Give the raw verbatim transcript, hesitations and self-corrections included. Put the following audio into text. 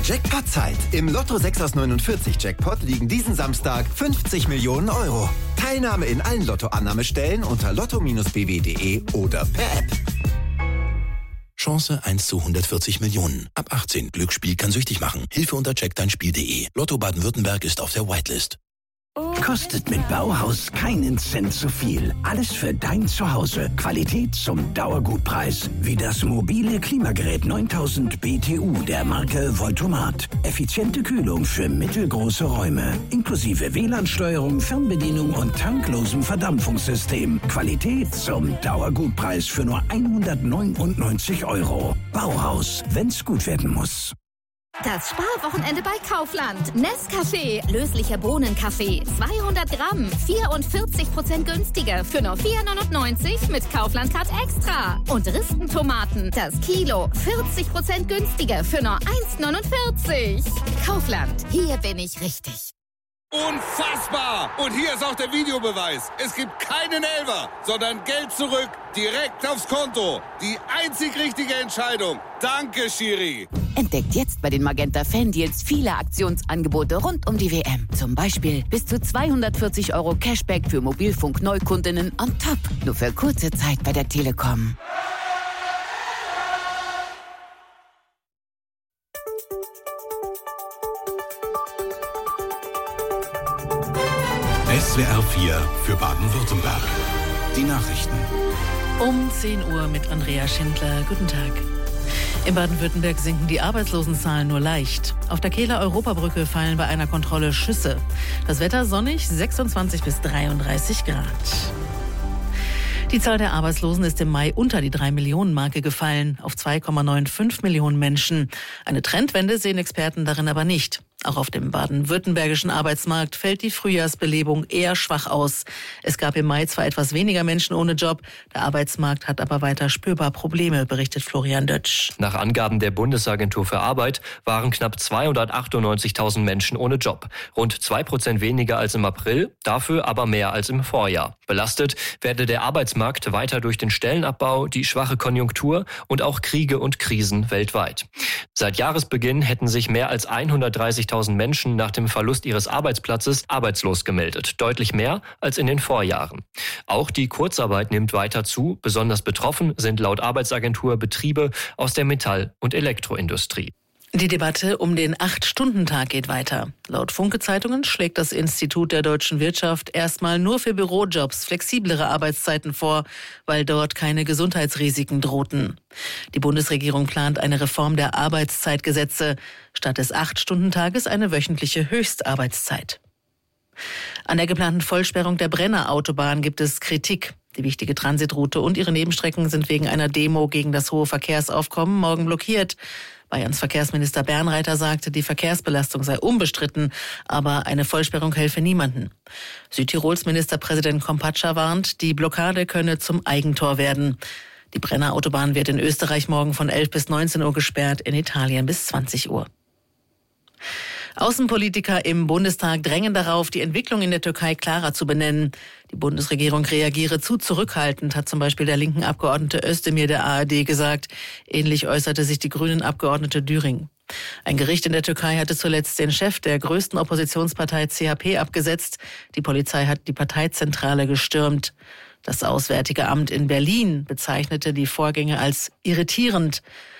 Jackpot-Zeit. Im Lotto sechs aus neunundvierzig Jackpot liegen diesen Samstag fünfzig Millionen Euro. Teilnahme in allen Lottoannahmestellen unter lotto Bindestrich b w punkt de oder per App. Chance eins zu hundertvierzig Millionen. Ab achtzehn. Glücksspiel kann süchtig machen. Hilfe unter check dein spiel punkt de. Lotto Baden-Württemberg ist auf der Whitelist. Kostet mit Bauhaus keinen Cent zu viel. Alles für dein Zuhause. Qualität zum Dauergutpreis. Wie das mobile Klimagerät neuntausend B T U der Marke Voltomat. Effiziente Kühlung für mittelgroße Räume. Inklusive W L A N-Steuerung, Fernbedienung und tanklosem Verdampfungssystem. Qualität zum Dauergutpreis für nur hundertneunundneunzig Euro. Bauhaus, wenn's gut werden muss. Das Sparwochenende bei Kaufland. Nescafé, löslicher Bohnenkaffee, zweihundert Gramm, vierundvierzig Prozent günstiger für nur vier neunundneunzig mit Kaufland Card Extra. Und Ristentomaten, das Kilo, vierzig Prozent günstiger für nur eins neunundvierzig. Kaufland, hier bin ich richtig. Unfassbar! Und hier ist auch der Videobeweis. Es gibt keinen Elfer, sondern Geld zurück, direkt aufs Konto. Die einzig richtige Entscheidung. Danke, Schiri. Entdeckt jetzt bei den Magenta Fan-Deals viele Aktionsangebote rund um die W M. Zum Beispiel bis zu zweihundertvierzig Euro Cashback für Mobilfunk-Neukundinnen on top. Nur für kurze Zeit bei der Telekom. S W R vier für Baden-Württemberg. Die Nachrichten. Um zehn Uhr mit Andrea Schindler. Guten Tag. In Baden-Württemberg sinken die Arbeitslosenzahlen nur leicht. Auf der Kehler Europabrücke fallen bei einer Kontrolle Schüsse. Das Wetter sonnig, sechsundzwanzig bis dreiunddreißig Grad. Die Zahl der Arbeitslosen ist im Mai unter die drei Millionen Marke gefallen, auf zwei Komma fünfundneunzig Millionen Menschen. Eine Trendwende sehen Experten darin aber nicht. Auch auf dem baden-württembergischen Arbeitsmarkt fällt die Frühjahrsbelebung eher schwach aus. Es gab im Mai zwar etwas weniger Menschen ohne Job, der Arbeitsmarkt hat aber weiter spürbar Probleme, berichtet Florian Dötsch. Nach Angaben der Bundesagentur für Arbeit waren knapp zweihundertachtundneunzigtausend Menschen ohne Job. Rund zwei Prozent weniger als im April, dafür aber mehr als im Vorjahr. Belastet werde der Arbeitsmarkt weiter durch den Stellenabbau, die schwache Konjunktur und auch Kriege und Krisen weltweit. Seit Jahresbeginn hätten sich mehr als hundertdreißigtausend Menschen nach dem Verlust ihres Arbeitsplatzes arbeitslos gemeldet. Deutlich mehr als in den Vorjahren. Auch die Kurzarbeit nimmt weiter zu. Besonders betroffen sind laut Arbeitsagentur Betriebe aus der Metall- und Elektroindustrie. Die Debatte um den Acht-Stunden-Tag geht weiter. Laut Funke-Zeitungen schlägt das Institut der deutschen Wirtschaft erstmal nur für Bürojobs flexiblere Arbeitszeiten vor, weil dort keine Gesundheitsrisiken drohten. Die Bundesregierung plant eine Reform der Arbeitszeitgesetze. Statt des Acht-Stunden-Tages eine wöchentliche Höchstarbeitszeit. An der geplanten Vollsperrung der Brenner-Autobahn gibt es Kritik. Die wichtige Transitroute und ihre Nebenstrecken sind wegen einer Demo gegen das hohe Verkehrsaufkommen morgen blockiert. Bayerns Verkehrsminister Bernreiter sagte, die Verkehrsbelastung sei unbestritten, aber eine Vollsperrung helfe niemanden. Südtirols Ministerpräsident Kompatscher warnt, die Blockade könne zum Eigentor werden. Die Brenner-Autobahn wird in Österreich morgen von elf bis neunzehn Uhr gesperrt, in Italien bis zwanzig Uhr. Außenpolitiker im Bundestag drängen darauf, die Entwicklung in der Türkei klarer zu benennen. Die Bundesregierung reagiere zu zurückhaltend, hat zum Beispiel der linken Abgeordnete Özdemir der A R D gesagt. Ähnlich äußerte sich die Grünen-Abgeordnete Düring. Ein Gericht in der Türkei hatte zuletzt den Chef der größten Oppositionspartei C H P abgesetzt. Die Polizei hat die Parteizentrale gestürmt. Das Auswärtige Amt in Berlin bezeichnete die Vorgänge als irritierend.